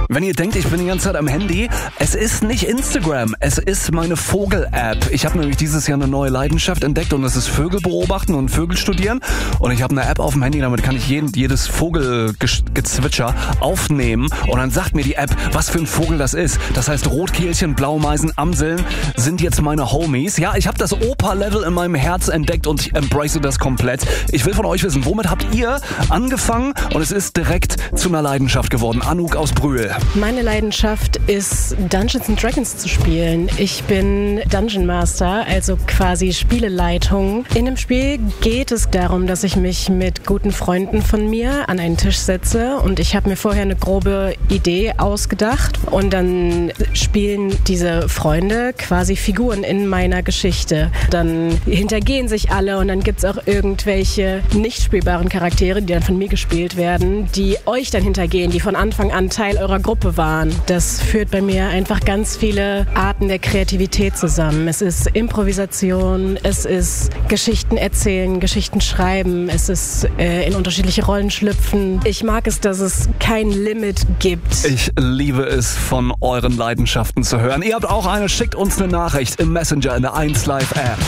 Wenn ihr denkt, ich bin die ganze Zeit am Handy, es ist nicht Instagram, es ist meine Vogel-App. Ich habe nämlich dieses Jahr eine neue Leidenschaft entdeckt und das ist Vögel beobachten und Vögel studieren. Und ich habe eine App auf dem Handy, damit kann ich jedes Vogelgezwitscher aufnehmen. Und dann sagt mir die App, was für ein Vogel das ist. Das heißt, Rotkehlchen, Blaumeisen, Amseln sind jetzt meine Homies. Ja, ich habe das Opa-Level in meinem Herz entdeckt und ich embrace das komplett. Ich will von euch wissen, womit habt ihr angefangen? Und es ist direkt zu einer Leidenschaft geworden. Anouk aus Brühl. Meine Leidenschaft ist, Dungeons & Dragons zu spielen. Ich bin Dungeon Master, also quasi Spieleleitung. In dem Spiel geht es darum, dass ich mich mit guten Freunden von mir an einen Tisch setze und ich habe mir vorher eine grobe Idee ausgedacht und dann spielen diese Freunde quasi Figuren in meiner Geschichte. Dann hintergehen sich alle und dann gibt es auch irgendwelche nicht spielbaren Charaktere, die dann von mir gespielt werden, die euch dann hintergehen, die von Anfang an Teil eurer Gruppe waren. Das führt bei mir einfach ganz viele Arten der Kreativität zusammen. Es ist Improvisation, es ist Geschichten erzählen, Geschichten schreiben, es ist in unterschiedliche Rollen schlüpfen. Ich mag es, dass es kein Limit gibt. Ich liebe es, von euren Leidenschaften zu hören. Ihr habt auch eine, schickt uns eine Nachricht im Messenger in der 1Live App.